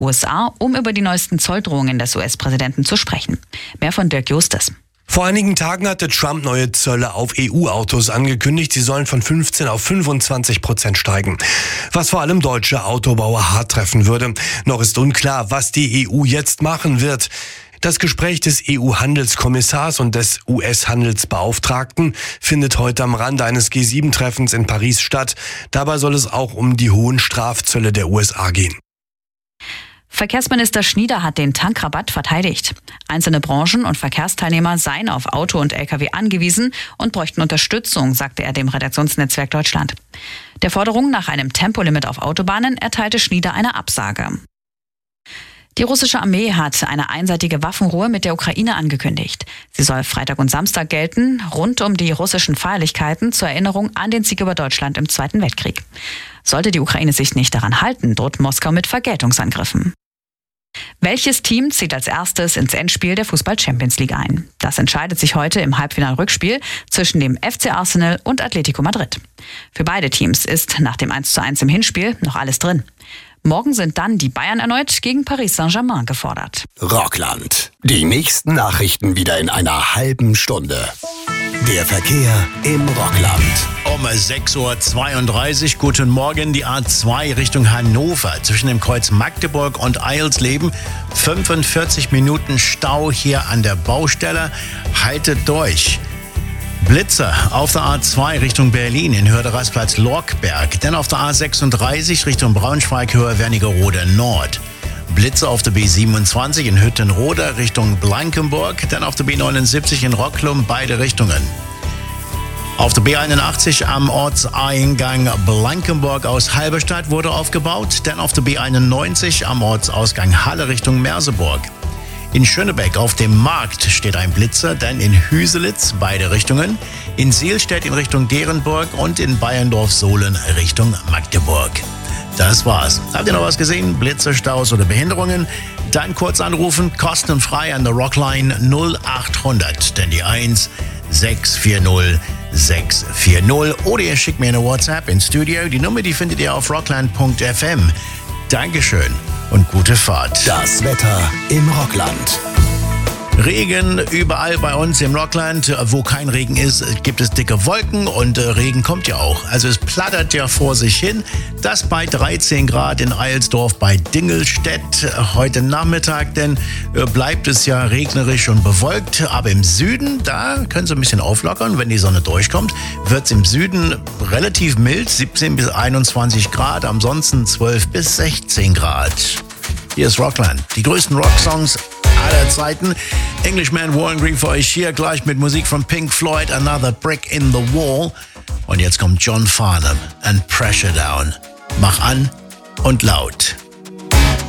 USA, um über die neuesten Zolldrohungen des US-Präsidenten zu sprechen. Mehr von Dirk Justus. Vor einigen Tagen hatte Trump neue Zölle auf EU-Autos angekündigt. Sie sollen von 15 auf 25% steigen. Was vor allem deutsche Autobauer hart treffen würde. Noch ist unklar, was die EU jetzt machen wird. Das Gespräch des EU-Handelskommissars und des US-Handelsbeauftragten findet heute am Rande eines G7-Treffens in Paris statt. Dabei soll es auch um die hohen Strafzölle der USA gehen. Verkehrsminister Schnieder hat den Tankrabatt verteidigt. Einzelne Branchen und Verkehrsteilnehmer seien auf Auto und Lkw angewiesen und bräuchten Unterstützung, sagte er dem Redaktionsnetzwerk Deutschland. Der Forderung nach einem Tempolimit auf Autobahnen erteilte Schnieder eine Absage. Die russische Armee hat eine einseitige Waffenruhe mit der Ukraine angekündigt. Sie soll Freitag und Samstag gelten, rund um die russischen Feierlichkeiten zur Erinnerung an den Sieg über Deutschland im Zweiten Weltkrieg. Sollte die Ukraine sich nicht daran halten, droht Moskau mit Vergeltungsangriffen. Welches Team zieht als erstes ins Endspiel der Fußball-Champions League ein? Das entscheidet sich heute im Halbfinal-Rückspiel zwischen dem FC Arsenal und Atletico Madrid. Für beide Teams ist nach dem 1:1 im Hinspiel noch alles drin. Morgen sind dann die Bayern erneut gegen Paris Saint-Germain gefordert. Rockland. Die nächsten Nachrichten wieder in einer halben Stunde. Der Verkehr im Rockland. Um 6:32 Uhr, guten Morgen, die A2 Richtung Hannover. Zwischen dem Kreuz Magdeburg und Eilsleben 45 Minuten Stau hier an der Baustelle. Haltet durch. Blitzer auf der A2 Richtung Berlin in Höhe der Rastplatz Lorkberg. Dann auf der A36 Richtung Braunschweig, Höhe Wernigerode Nord. Blitzer auf der B27 in Hüttenrode Richtung Blankenburg. Dann auf der B79 in Rocklum, beide Richtungen. Auf der B81 am Ortseingang Blankenburg aus Halberstadt wurde aufgebaut. Dann auf der B91 am Ortsausgang Halle Richtung Merseburg. In Schönebeck auf dem Markt steht ein Blitzer, dann in Hüselitz beide Richtungen, in Sielstedt in Richtung Gerenburg und in Bayerndorf-Sohlen Richtung Magdeburg. Das war's. Habt ihr noch was gesehen? Blitze, Staus oder Behinderungen? Dann kurz anrufen, kostenfrei an der Rockline 0800, denn die 1-640-640. Oder ihr schickt mir eine WhatsApp ins Studio. Die Nummer, die findet ihr auf rockland.fm. Dankeschön und gute Fahrt. Das Wetter im Rockland. Regen überall bei uns im Rockland. Wo kein Regen ist, gibt es dicke Wolken und Regen kommt ja auch. Also es plattert ja vor sich hin. Das bei 13 Grad in Eilsdorf bei Dingelstedt. Heute Nachmittag, denn bleibt es ja regnerisch und bewölkt. Aber im Süden, da können Sie ein bisschen auflockern. Wenn die Sonne durchkommt, wird es im Süden relativ mild. 17 bis 21 Grad, ansonsten 12 bis 16 Grad. Hier ist Rockland. Die größten Rocksongs aller Zeiten. Englishman Warren Green für euch hier gleich mit Musik von Pink Floyd, Another Brick in the Wall. Und jetzt kommt John Farnham and Pressure Down. Mach an und laut.